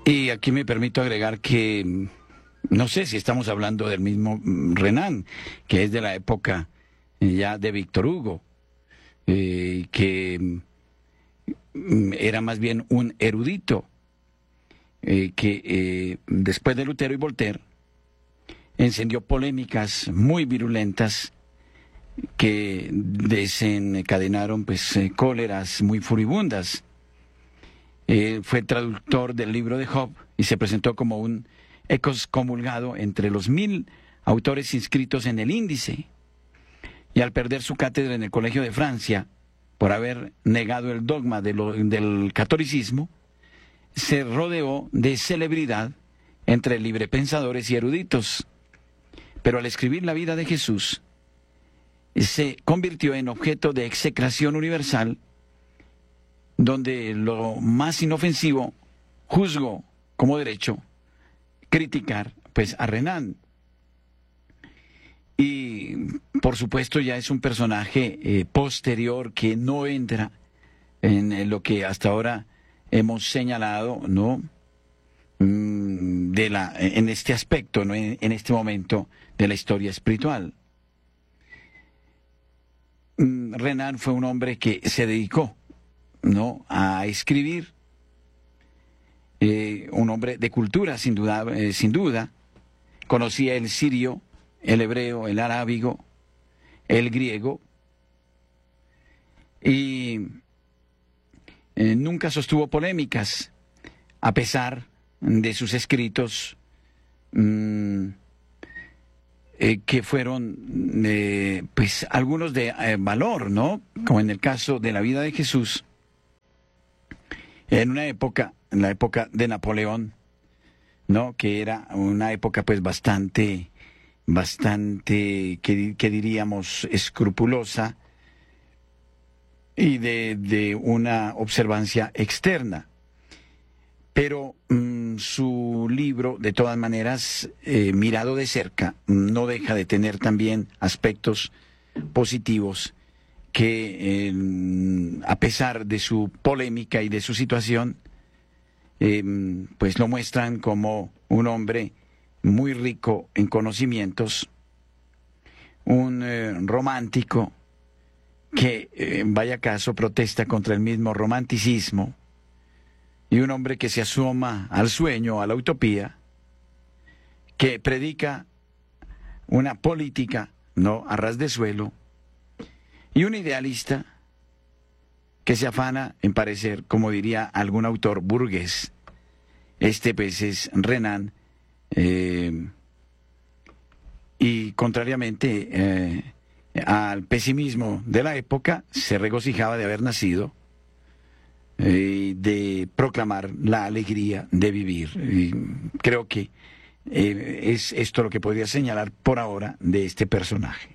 Y aquí me permito agregar que no sé si estamos hablando del mismo Renan, que es de la época ya de Víctor Hugo, que era más bien un erudito, que después de Lutero y Voltaire encendió polémicas muy virulentas que desencadenaron pues cóleras muy furibundas. Fue traductor del libro de Job y se presentó como un excomulgado entre los 1000 autores inscritos en el índice. Y al perder su cátedra en el Colegio de Francia por haber negado el dogma del catolicismo, se rodeó de celebridad entre librepensadores y eruditos. Pero al escribir la vida de Jesús, se convirtió en objeto de execración universal, donde lo más inofensivo juzgó como derecho criticar pues a Renan. Y por supuesto ya es un personaje posterior que no entra en lo que hasta ahora hemos señalado, ¿no? En este aspecto, ¿no? En este momento de la historia espiritual. Renan fue un hombre que se dedicó, ¿no?, a escribir, un hombre de cultura sin duda, conocía el sirio, el hebreo, el arábigo, el griego, y nunca sostuvo polémicas, a pesar de sus escritos que fueron pues algunos de valor, ¿no? Como en el caso de la vida de Jesús, en la época de Napoleón, ¿no?, que era una época pues bastante, que diríamos escrupulosa y de una observancia externa. Pero su libro, de todas maneras, mirado de cerca, no deja de tener también aspectos positivos que, a pesar de su polémica y de su situación, pues lo muestran como un hombre muy rico en conocimientos, un romántico que, vaya caso, protesta contra el mismo romanticismo, y un hombre que se asoma al sueño, a la utopía, que predica una política, no a ras de suelo, y un idealista que se afana en parecer, como diría algún autor burgués. Este pues es Renan, y contrariamente al pesimismo de la época, se regocijaba de haber nacido, de proclamar la alegría de vivir. Y creo que es esto lo que podría señalar por ahora de este personaje.